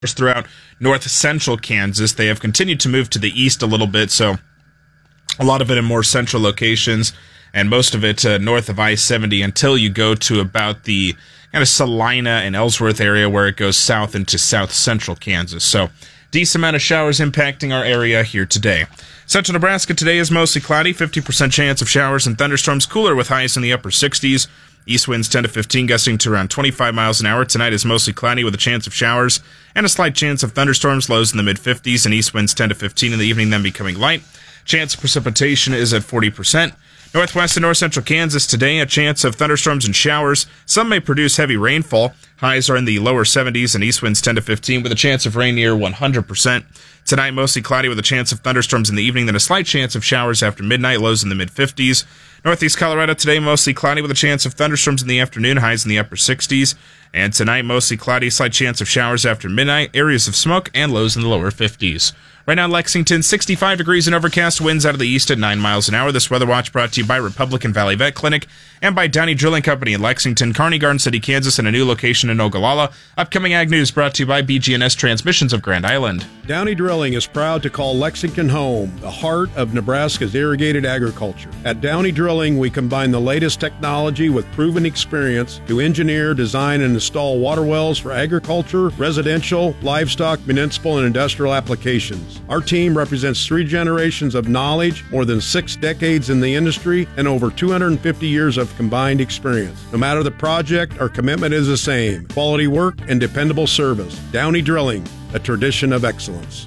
throughout north central Kansas. They have continued to move to the east a little bit, so a lot of it in more central locations, and most of it north of I-70 until you go to about the kind of Salina and Ellsworth area where it goes south into south central Kansas. So decent amount of showers impacting our area here today. Central Nebraska today is mostly cloudy, 50% chance of showers and thunderstorms, cooler with highs in the upper 60s. East winds 10 to 15, gusting to around 25 miles an hour. Tonight is mostly cloudy with a chance of showers and a slight chance of thunderstorms, lows in the mid-50s, and east winds 10 to 15 in the evening, then becoming light. Chance of precipitation is at 40%. Northwest and north central Kansas today, a chance of thunderstorms and showers. Some may produce heavy rainfall. Highs are in the lower 70s and east winds 10 to 15 with a chance of rain near 100%. Tonight, mostly cloudy with a chance of thunderstorms in the evening, then a slight chance of showers after midnight, lows in the mid-50s. Northeast Colorado today, mostly cloudy with a chance of thunderstorms in the afternoon, highs in the upper 60s. And tonight, mostly cloudy, slight chance of showers after midnight, areas of smoke, and lows in the lower 50s. Right now, Lexington, 65 degrees and overcast, winds out of the east at 9 miles an hour. This weather watch brought to you by Republican Valley Vet Clinic and by Downey Drilling Company in Lexington, Kearney, Garden City, Kansas, and a new location in Ogallala. Upcoming Ag News brought to you by BG&S Transmissions of Grand Island. Downey Drilling is proud to call Lexington home, the heart of Nebraska's irrigated agriculture. At Downey Drilling, we combine the latest technology with proven experience to engineer, design, and install water wells for agriculture, residential, livestock, municipal, and industrial applications. Our team represents 3 generations of knowledge, more than 6 decades in the industry, and over 250 years of combined experience. No matter the project, our commitment is the same: quality work and dependable service. Downey Drilling, a tradition of excellence.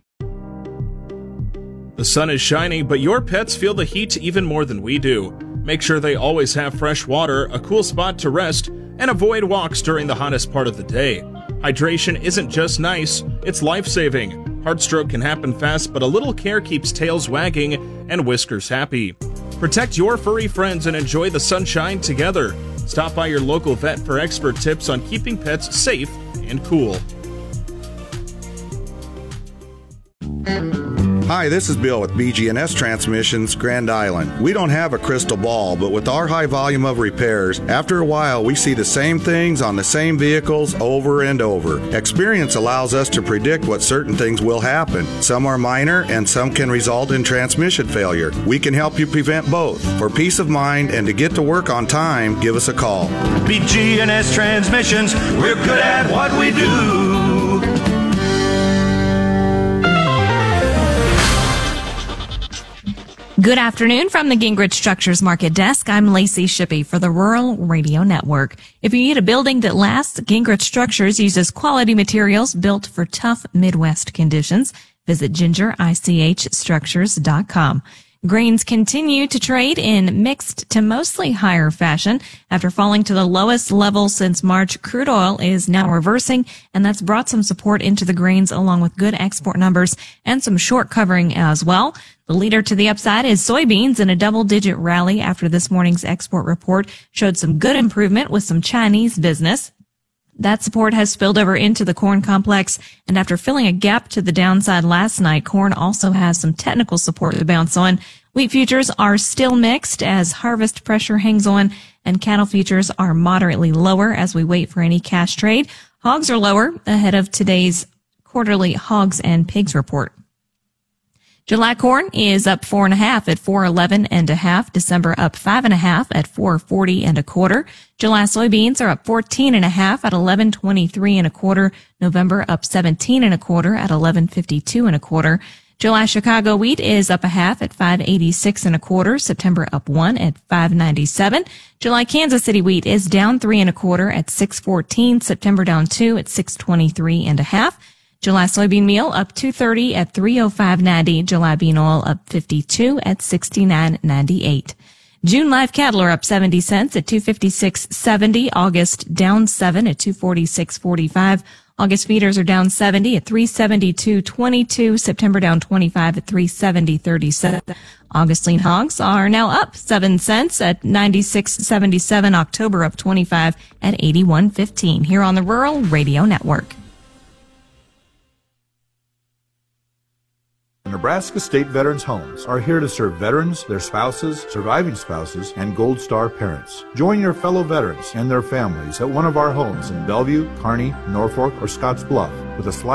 The sun is shining, but your pets feel the heat even more than we do. Make sure they always have fresh water, a cool spot to rest, and avoid walks during the hottest part of the day. Hydration isn't just nice, it's life-saving. Heart stroke can happen fast, but a little care keeps tails wagging and whiskers happy. Protect your furry friends and enjoy the sunshine together. Stop by your local vet for expert tips on keeping pets safe and cool. Hi, this is Bill with BG&S Transmissions, Grand Island. We don't have a crystal ball, but with our high volume of repairs, after a while we see the same things on the same vehicles over and over. Experience allows us to predict what certain things will happen. Some are minor and some can result in transmission failure. We can help you prevent both. For peace of mind and to get to work on time, give us a call. BG&S Transmissions, we're good at what we do. Good afternoon from the Gingrich Structures Market Desk. I'm Lacey Shippey for the Rural Radio Network. If you need a building that lasts, Gingrich Structures uses quality materials built for tough Midwest conditions. Visit gingerichstructures.com. Grains continue to trade in mixed to mostly higher fashion. After falling to the lowest level since March, crude oil is now reversing, and that's brought some support into the grains along with good export numbers and some short covering as well. The leader to the upside is soybeans in a double-digit rally after this morning's export report showed some good improvement with some Chinese business. That support has spilled over into the corn complex, and after filling a gap to the downside last night, corn also has some technical support to bounce on. Wheat futures are still mixed as harvest pressure hangs on, and cattle futures are moderately lower as we wait for any cash trade. Hogs are lower ahead of today's quarterly hogs and pigs report. July corn is up 4.5 at $4.11 December up 5.5 at $4.40 July soybeans are up 14.5 at $11.23 November up 17.25 at $11.52 July Chicago wheat is up 0.5 at $5.86 September up 1 at $5.97. July Kansas City wheat is down 3.25 at $6.14. September down 2 at $6.23.5. July soybean meal up $2.30 at $3.05.90. July bean oil up 52 at $69.98. June live cattle are up 70 cents at $256.70. August down 7 at $246.45. August feeders are down 70 at $372.22. September down 25 at $370.37. August lean hogs are now up 7 cents at $96.77. October up 25 at $81.15. Here on the Rural Radio Network. Nebraska State Veterans Homes are here to serve veterans, their spouses, surviving spouses, and Gold Star parents. Join your fellow veterans and their families at one of our homes in Bellevue, Kearney, Norfolk, or Scotts Bluff with a